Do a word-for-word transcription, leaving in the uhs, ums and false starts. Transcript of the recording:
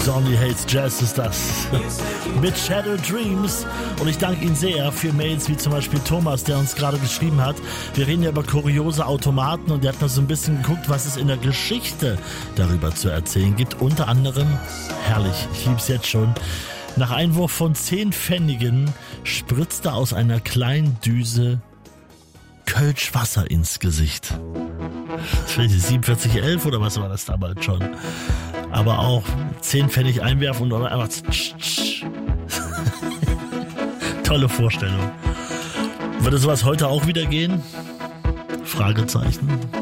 Only Hates Jazz ist das. Mit Shadow Dreams. Und ich danke Ihnen sehr für Mails wie zum Beispiel Thomas, der uns gerade geschrieben hat. Wir reden ja über kuriose Automaten und der hat mal so ein bisschen geguckt, was es in der Geschichte darüber zu erzählen gibt. Unter anderem, herrlich, ich lieb's jetzt schon, nach Einwurf von zehn Pfennigen spritzte aus einer kleinen Düse Kölsch Wasser ins Gesicht. siebenundvierzig elf oder was war das damals schon? Aber auch zehn Pfennig einwerfen und einfach tsch, tsch. Tolle Vorstellung. Würde sowas heute auch wieder gehen? Fragezeichen.